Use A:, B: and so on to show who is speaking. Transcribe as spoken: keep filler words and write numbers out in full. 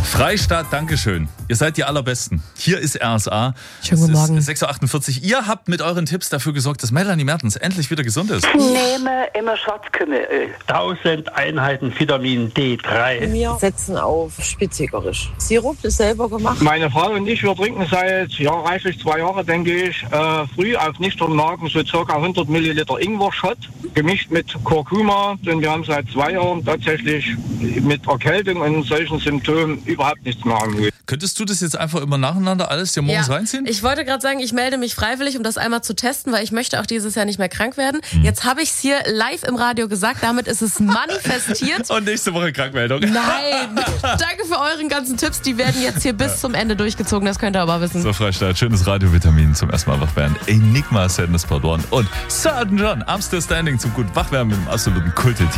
A: Freistaat, Dankeschön. Ihr seid die Allerbesten. Hier ist R S A.
B: Schönen guten Morgen.
A: Es ist sechs Uhr achtundvierzig. Ihr habt mit euren Tipps dafür gesorgt, dass Melanie Mertens endlich wieder gesund ist.
C: Nehme immer Schwarzkümmelöl.
D: tausend Einheiten Vitamin D drei.
E: Wir setzen auf spitzigerisch. Sirup ist selber gemacht.
F: Meine Frau und ich, wir trinken seit ja, reichlich zwei Jahren, denke ich, äh, früh auf nüchternen Magen so ca. hundert Milliliter Ingwer-Shot, gemischt mit Kurkuma. Denn wir haben seit zwei Jahren tatsächlich mit Erkältung und solchen Symptomen überhaupt nichts mehr am Hut.
A: Könntest du das jetzt einfach immer nacheinander alles dir morgens
B: Ja,
A: reinziehen?
B: ich wollte gerade sagen, ich melde mich freiwillig, um das einmal zu testen, weil ich möchte auch dieses Jahr nicht mehr krank werden.
A: Mhm.
B: Jetzt habe ich es hier live im Radio gesagt, damit ist es manifestiert.
A: Und nächste Woche Krankmeldung.
B: Nein! Danke für euren ganzen Tipps, die werden jetzt hier bis zum Ende durchgezogen, das könnt ihr aber wissen.
A: So, Freistaat, schönes Radiovitamin zum ersten Mal wach werden. Enigma, Sadness, Pardon und Sir Elton John, I'm Still Standing zum gut Wachwerden mit dem absoluten Kult-Hit.